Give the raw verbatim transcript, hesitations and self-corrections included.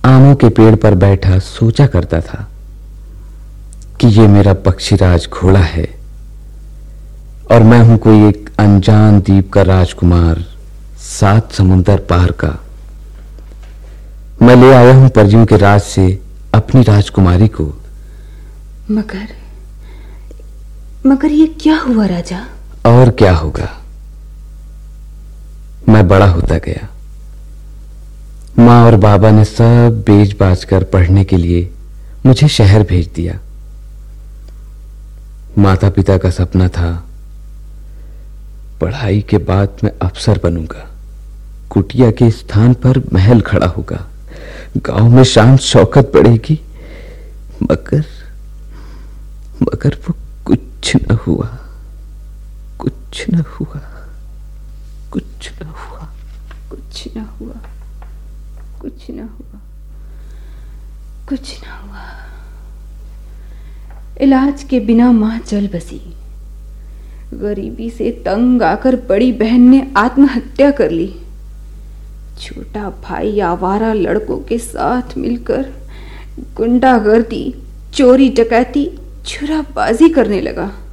आमों के पेड़ पर बैठा सोचा करता था कि ये मेरा पक्षीराज घोड़ा है और मैं हूं कोई एक अनजान द्वीप का राजकुमार, सात समुंदर पार का। मैं ले आया हूं परियों के राज से अपनी राजकुमारी को। मगर मगर ये क्या हुआ राजा? और क्या होगा, मैं बड़ा होता गया। माँ और बाबा ने सब बेच बाच कर पढ़ने के लिए मुझे शहर भेज दिया। माता पिता का सपना था पढ़ाई के बाद मैं अफसर बनूंगा, कुटिया के स्थान पर महल खड़ा होगा, गांव में शान शौकत बढ़ेगी। मगर मगर वो कुछ न हुआ, कुछ न हुआ, कुछ न हुआ, कुछ न हुआ, कुछ न हुआ, कुछ न हुआ। इलाज के बिना मां चल बसी। गरीबी से तंग आकर बड़ी बहन ने आत्महत्या कर ली। छोटा भाई आवारा लड़कों के साथ मिलकर गुंडागर्दी, चोरी डकैती, छुराबाजी करने लगा।